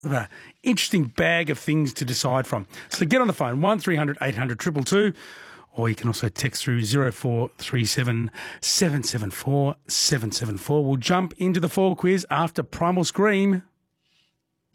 an interesting bag of things to decide from. So get on the phone, 1300 800 222, or you can also text through 0437 774 774. We'll jump into the fall quiz after Primal Scream.